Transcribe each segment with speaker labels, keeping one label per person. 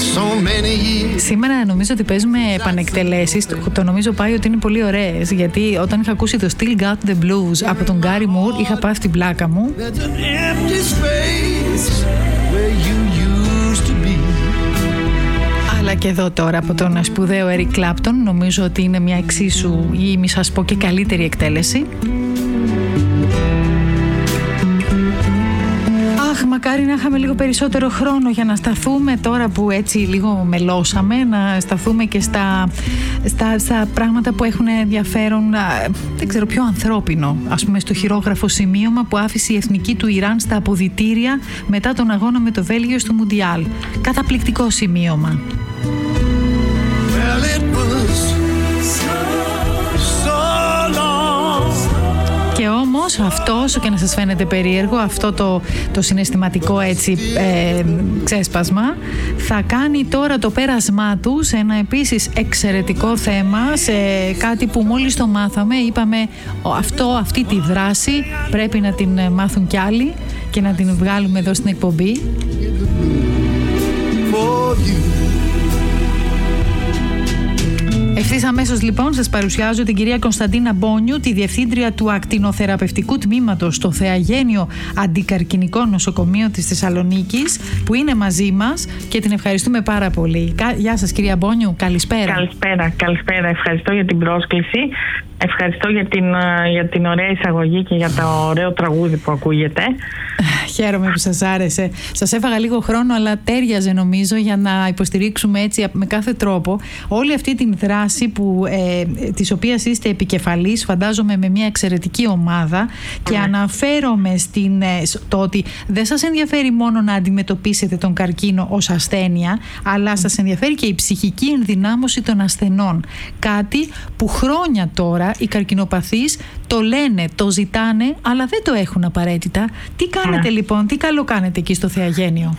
Speaker 1: Σήμερα νομίζω ότι παίζουμε επανεκτελέσεις. Το νομίζω πάει ότι είναι πολύ ωραίες, γιατί όταν είχα ακούσει το Still Got the Blues από τον Gary Moore είχα πάθει την πλάκα μου. Αλλά και εδώ τώρα από τον σπουδαίο Eric Clapton νομίζω ότι είναι μια εξίσου ή μη σας πω και καλύτερη εκτέλεση. Μακάρι να είχαμε λίγο περισσότερο χρόνο για να σταθούμε τώρα που έτσι λίγο μελώσαμε, να σταθούμε και στα πράγματα που έχουν ενδιαφέρον, δεν ξέρω, πιο ανθρώπινο. Ας πούμε στο χειρόγραφο σημείωμα που άφησε η εθνική του Ιράν στα αποδυτήρια μετά τον αγώνα με το Βέλγιο στο Μουντιάλ. Καταπληκτικό σημείωμα. Και όμως αυτό, όσο και να σας φαίνεται περίεργο, αυτό το συναισθηματικό έτσι ξέσπασμα θα κάνει τώρα το πέρασμά του σε ένα επίσης εξαιρετικό θέμα, σε κάτι που μόλις το μάθαμε, είπαμε αυτή τη δράση πρέπει να την μάθουν κι άλλοι και να την βγάλουμε εδώ στην εκπομπή. Ευθύς αμέσως λοιπόν σας παρουσιάζω την κυρία Κωνσταντίνα Μπόνιου, τη Διευθύντρια του Ακτινοθεραπευτικού Τμήματος στο Θεαγένειο Αντικαρκινικό Νοσοκομείο της Θεσσαλονίκης, που είναι μαζί μας και την ευχαριστούμε πάρα πολύ. Γεια σας κυρία Μπόνιου, καλησπέρα.
Speaker 2: Καλησπέρα, ευχαριστώ για την πρόσκληση. Ευχαριστώ για την ωραία εισαγωγή και για το ωραίο τραγούδι που ακούγεται.
Speaker 1: Χαίρομαι που σας άρεσε. Σας έφαγα λίγο χρόνο, αλλά τέριαζε νομίζω για να υποστηρίξουμε έτσι με κάθε τρόπο όλη αυτή την δράση της οποίας είστε επικεφαλής, φαντάζομαι με μια εξαιρετική ομάδα, και αναφέρομαι στο ότι δεν σας ενδιαφέρει μόνο να αντιμετωπίσετε τον καρκίνο ως ασθένεια, αλλά σας ενδιαφέρει και η ψυχική ενδυνάμωση των ασθενών. Κάτι που χρόνια τώρα οι καρκινοπαθείς το λένε, το ζητάνε, αλλά δεν το έχουν απαραίτητα. Τι κάνετε λοιπόν, τι καλό κάνετε εκεί στο Θεαγένειο?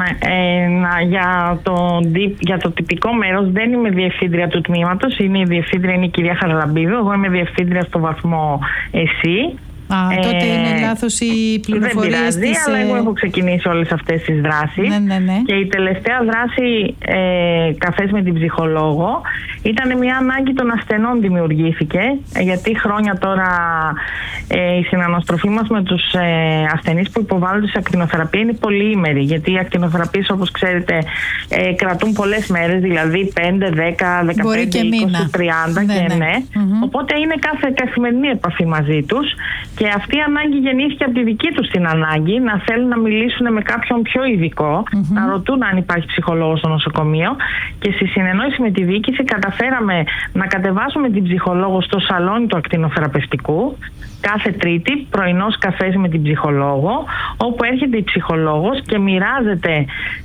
Speaker 2: Για το τυπικό μέρος δεν είμαι διευθύντρια του τμήματος, η διευθύντρια είναι η κυρία Χαραλαμπίδου, εγώ είμαι διευθύντρια στο βαθμό εσύ.
Speaker 1: Τότε είναι λάθος οι πληροφορίες.
Speaker 2: Δεν πειράζει, αλλά εγώ έχω ξεκινήσει όλες αυτές τις δράσεις.
Speaker 1: Ναι. Και
Speaker 2: η τελευταία δράση, καφές με την ψυχολόγο, ήταν μια ανάγκη των ασθενών, δημιουργήθηκε, γιατί χρόνια τώρα η συναναστροφή μας με τους ασθενείς που υποβάλλονται σε ακτινοθεραπεία είναι πολυήμερη, γιατί οι ακτινοθεραπείες, όπως ξέρετε, κρατούν πολλές μέρες, δηλαδή 5, 10, 15, 20, 30 Οπότε είναι καθημερινή επαφή μαζί τους. Και αυτή η ανάγκη γεννήθηκε από τη δική τους την ανάγκη να θέλουν να μιλήσουν με κάποιον πιο ειδικό, να ρωτούν αν υπάρχει ψυχολόγος στο νοσοκομείο, και στη συνεννόηση με τη διοίκηση καταφέραμε να κατεβάσουμε την ψυχολόγο στο σαλόνι του ακτινοθεραπευτικού κάθε Τρίτη, πρωινός καφές με την ψυχολόγο, όπου έρχεται η ψυχολόγος και μοιράζεται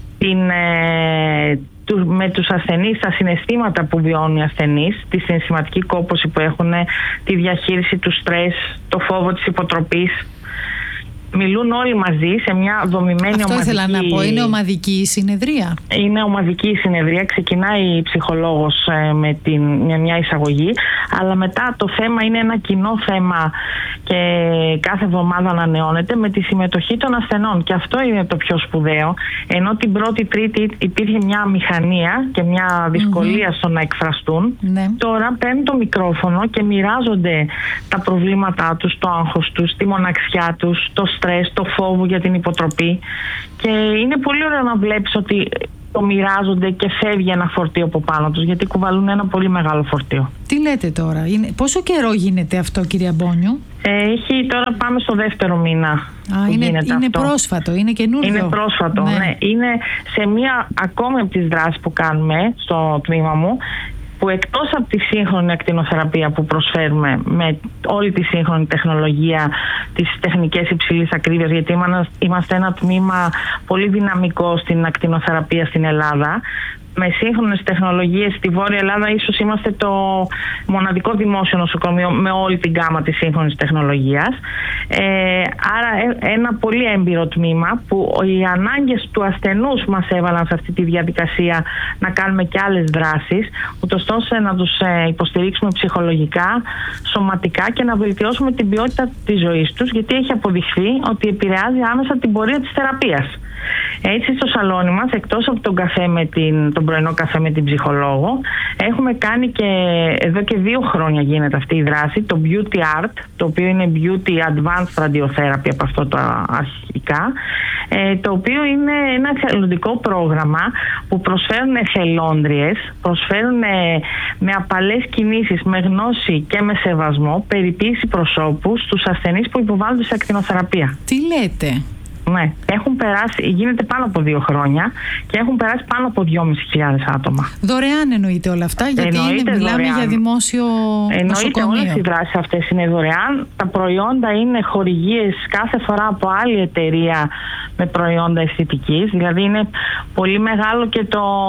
Speaker 2: με τους ασθενείς τα συναισθήματα που βιώνουν οι ασθενείς, τη συναισθηματική κόπωση που έχουν, τη διαχείριση του στρες, το φόβο της υποτροπής. Μιλούν όλοι μαζί σε μια δομημένη
Speaker 1: ομαδική... Αυτό ήθελα να πω, είναι ομαδική συνεδρία.
Speaker 2: Είναι ομαδική συνεδρία, ξεκινάει η ψυχολόγος με μια εισαγωγή, αλλά μετά το θέμα είναι ένα κοινό θέμα και κάθε εβδομάδα ανανεώνεται με τη συμμετοχή των ασθενών, και αυτό είναι το πιο σπουδαίο. Ενώ την πρώτη Τρίτη υπήρχε μια μηχανία και μια δυσκολία στο να εκφραστούν, τώρα παίρνουν το μικρόφωνο και μοιράζονται τα προβλήματά τους, το άγχος τους, τη μοναξιά τους, το στρες, το φόβο για την υποτροπή, και είναι πολύ ωραίο να βλέπεις ότι το μοιράζονται και φεύγει ένα φορτίο από πάνω τους, γιατί κουβαλούν ένα πολύ μεγάλο φορτίο.
Speaker 1: Τι λέτε τώρα, πόσο καιρό γίνεται αυτό κυρία Μπόνιου?
Speaker 2: Τώρα πάμε στο δεύτερο μήνα.
Speaker 1: Είναι πρόσφατο, είναι καινούριο.
Speaker 2: Είναι πρόσφατο, ναι. Είναι σε μία ακόμη από τις δράσεις που κάνουμε στο τμήμα μου, που εκτός από τη σύγχρονη ακτινοθεραπεία που προσφέρουμε με όλη τη σύγχρονη τεχνολογία, τις τεχνικές υψηλής ακρίβειας, γιατί είμαστε ένα τμήμα πολύ δυναμικό στην ακτινοθεραπεία στην Ελλάδα, με σύγχρονες τεχνολογίες στη Βόρεια Ελλάδα ίσως είμαστε το μοναδικό δημόσιο νοσοκομείο με όλη την γκάμα της σύγχρονης τεχνολογίας. Άρα ένα πολύ έμπειρο τμήμα που οι ανάγκες του ασθενούς μας έβαλαν σε αυτή τη διαδικασία να κάνουμε και άλλες δράσεις, ούτως ώστε να τους υποστηρίξουμε ψυχολογικά, σωματικά και να βελτιώσουμε την ποιότητα της ζωής τους, γιατί έχει αποδειχθεί ότι επηρεάζει άμεσα την πορεία της θεραπείας. Έτσι στο σαλόνι μας, εκτός από τον πρωινό καφέ με την ψυχολόγο, έχουμε κάνει και εδώ και 2 χρόνια γίνεται αυτή η δράση, το Beauty Art, το οποίο είναι Beauty Advanced Radiotherapy από αυτό το αρχικά, το οποίο είναι ένα εθελοντικό πρόγραμμα που προσφέρουν εθελόντριες, προσφέρουν με απαλές κινήσεις, με γνώση και με σεβασμό περιποίηση προσώπου στους ασθενείς που υποβάλλονται σε ακτινοθεραπεία.
Speaker 1: Τι λέτε?
Speaker 2: Ναι, έχουν περάσει, γίνεται πάνω από 2 χρόνια και έχουν περάσει πάνω από 2.500 άτομα.
Speaker 1: Δωρεάν εννοείται όλα αυτά, γιατί μιλάμε για δημόσιο νοσοκομείο.
Speaker 2: Όλες οι δράσεις αυτές είναι δωρεάν. Τα προϊόντα είναι χορηγίες κάθε φορά από άλλη εταιρεία με προϊόντα αισθητικής. Δηλαδή είναι πολύ μεγάλο και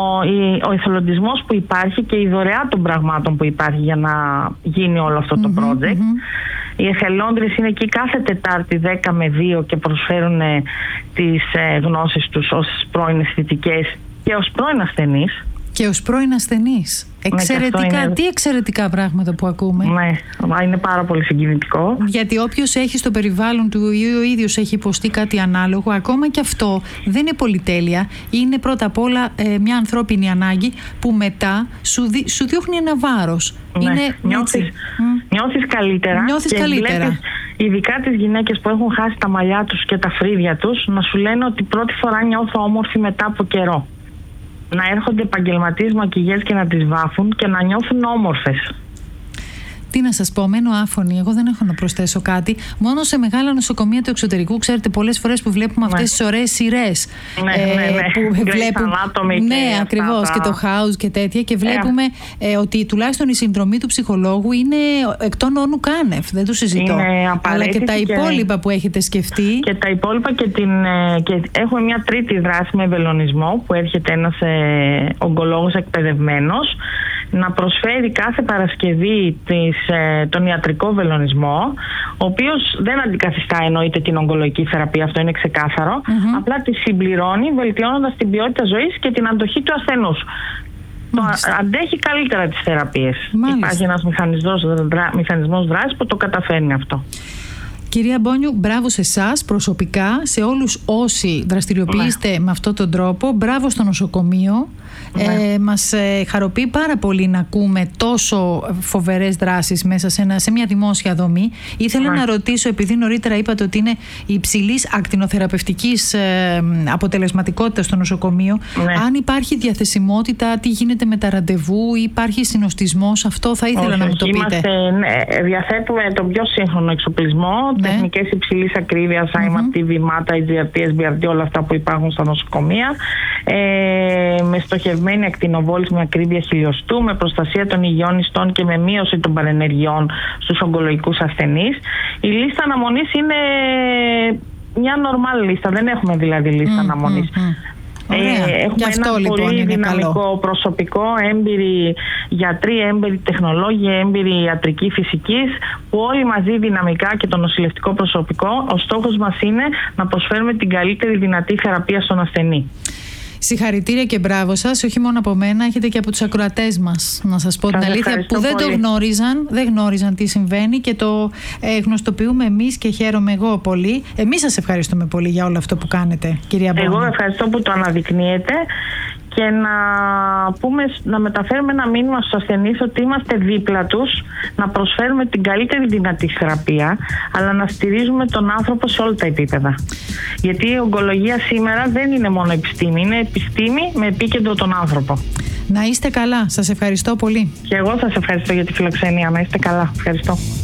Speaker 2: ο εθελοντισμός που υπάρχει και η δωρεά των πραγμάτων που υπάρχει για να γίνει όλο αυτό το project. Οι εθελόντριες είναι εκεί κάθε Τετάρτη 10 με 2 και προσφέρουν τις γνώσεις τους ως πρώην αισθητικές και ως πρώην ασθενείς.
Speaker 1: Και ως πρώην ασθενείς. Εξαιρετικά, τι εξαιρετικά πράγματα που ακούμε.
Speaker 2: Ναι, είναι πάρα πολύ συγκινητικό.
Speaker 1: Γιατί όποιος έχει στο περιβάλλον του ή ο ίδιος έχει υποστεί κάτι ανάλογο, ακόμα και αυτό δεν είναι πολυτέλεια. Είναι πρώτα απ' όλα μια ανθρώπινη ανάγκη που μετά σου διώχνει ένα βάρος.
Speaker 2: Ναι,
Speaker 1: είναι
Speaker 2: νιώθεις καλύτερα.
Speaker 1: Νιώθεις καλύτερα.
Speaker 2: Βλέπεις, ειδικά τις γυναίκες που έχουν χάσει τα μαλλιά τους και τα φρύδια τους, να σου λένε ότι πρώτη φορά νιώθω όμορφη μετά από καιρό. Να έρχονται επαγγελματίες μακιγιές και να τις βάφουν και να νιώθουν όμορφες.
Speaker 1: Τι να σας πω, μένω άφωνη. Εγώ δεν έχω να προσθέσω κάτι. Μόνο σε μεγάλα νοσοκομεία του εξωτερικού, ξέρετε, πολλές φορές που βλέπουμε αυτές τις ωραίες σειρές.
Speaker 2: Που βλέπουμε.
Speaker 1: Ναι, ακριβώς. Και το House και τέτοια. Και βλέπουμε ότι τουλάχιστον η συνδρομή του ψυχολόγου είναι εκ των όνου κάνευ. Δεν το συζητώ. Αλλά και τα υπόλοιπα που έχετε σκεφτεί.
Speaker 2: Και τα υπόλοιπα και έχουμε μια τρίτη δράση με βελονισμό που έρχεται ένας ογκολόγος εκπαιδευμένος να προσφέρει κάθε Παρασκευή τον ιατρικό βελονισμό, ο οποίος δεν αντικαθιστά εννοείται την ογκολογική θεραπεία, αυτό είναι ξεκάθαρο, απλά τη συμπληρώνει βελτιώνοντας την ποιότητα ζωής και την αντοχή του ασθενούς. Αντέχει καλύτερα τις θεραπείες. Υπάρχει ένας μηχανισμός δράσης που το καταφέρνει αυτό.
Speaker 1: Κυρία Μπόνιου, μπράβο σε εσάς προσωπικά, σε όλους όσοι δραστηριοποιείστε με αυτόν τον τρόπο. Μπράβο στο νοσοκομείο. Μας χαροποιεί πάρα πολύ να ακούμε τόσο φοβερές δράσεις μέσα σε μια δημόσια δομή. Ήθελα να ρωτήσω, επειδή νωρίτερα είπατε ότι είναι υψηλής ακτινοθεραπευτικής αποτελεσματικότητας στο νοσοκομείο, αν υπάρχει διαθεσιμότητα, τι γίνεται με τα ραντεβού, υπάρχει συνοστισμός, αυτό θα ήθελα να μου το πείτε.
Speaker 2: Διαθέτουμε τον πιο σύγχρονο εξοπλισμό, τεχνικές υψηλής ακρίβειας, IMAP, βημάτα, IGRT, SBRT, όλα αυτά που υπάρχουν στα νοσοκομεία, με στοχευμένη ακτινοβόληση με ακρίβεια χιλιοστού, με προστασία των υγιών ιστών και με μείωση των παρενεργειών στους ογκολογικούς ασθενείς. Η λίστα αναμονής είναι μια normal λίστα, δεν έχουμε δηλαδή λίστα αναμονής. Έχουμε ένα πολύ δυναμικό προσωπικό, έμπειροι γιατροί, έμπειροι τεχνολόγοι, έμπειροι ιατρική φυσικής, που όλοι μαζί δυναμικά και το νοσηλευτικό προσωπικό, ο στόχος μας είναι να προσφέρουμε την καλύτερη δυνατή θεραπεία στον ασθενή.
Speaker 1: Συγχαρητήρια και μπράβο σας, όχι μόνο από μένα, έχετε και από τους ακροατές μας, να σας πω την αλήθεια, που δεν το γνώριζαν τι συμβαίνει και το γνωστοποιούμε εμείς και χαίρομαι εγώ πολύ. Εμείς σας ευχαριστούμε πολύ για όλο αυτό που κάνετε, κυρία Μπόνιου.
Speaker 2: Εγώ ευχαριστώ που το αναδεικνύετε και να μεταφέρουμε ένα μήνυμα στους ασθενείς ότι είμαστε δίπλα τους, να προσφέρουμε την καλύτερη δυνατή θεραπεία, αλλά να στηρίζουμε τον άνθρωπο σε όλα τα επίπεδα. Γιατί η ογκολογία σήμερα δεν είναι μόνο επιστήμη, είναι επιστήμη με επίκεντρο τον άνθρωπο.
Speaker 1: Να είστε καλά. Σας ευχαριστώ πολύ.
Speaker 2: Και εγώ σας ευχαριστώ για τη φιλοξενία. Να είστε καλά. Ευχαριστώ.